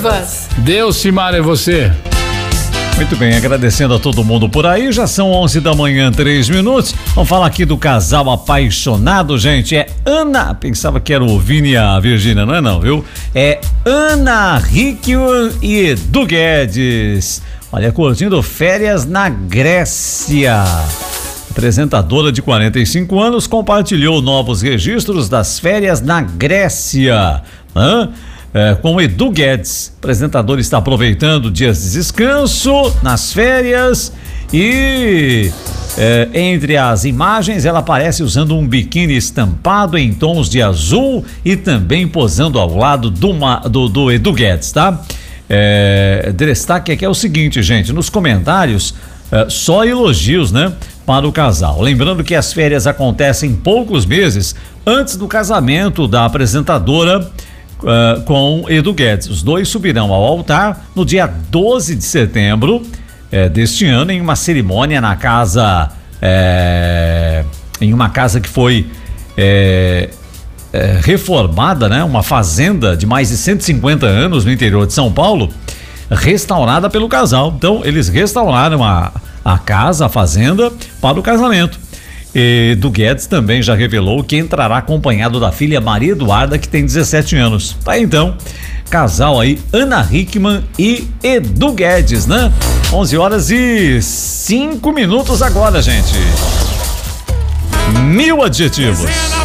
chuvas. Deus, Simara, é você. Muito bem, agradecendo a todo mundo por aí, já são 11 da manhã, 3 minutos. Vamos falar aqui do casal apaixonado, gente, é Ana, pensava que era o Vini e a Virgínia, não é não, viu? É Ana Hickman e Edu Guedes. Olha, curtindo férias na Grécia. Apresentadora de 45 anos compartilhou novos registros das férias na Grécia. Com Edu Guedes. O apresentador está aproveitando dias de descanso nas férias e entre as imagens ela aparece usando um biquíni estampado em tons de azul e também posando ao lado do Edu Guedes, tá? Destaque aqui é o seguinte, gente, nos comentários só elogios, né, para o casal. Lembrando que as férias acontecem poucos meses antes do casamento da apresentadora com Edu Guedes. Os dois subirão ao altar no dia 12 de setembro deste ano em uma cerimônia na casa em uma casa que foi reformada, né? Uma fazenda de mais de 150 anos no interior de São Paulo, restaurada pelo casal. Então eles restauraram a casa, a fazenda para o casamento. Edu Guedes também já revelou que entrará acompanhado da filha Maria Eduarda, que tem 17 anos. Tá, então, casal aí, Ana Hickman e Edu Guedes, né? 11 horas e 5 minutos agora, gente. 1000 adjetivos.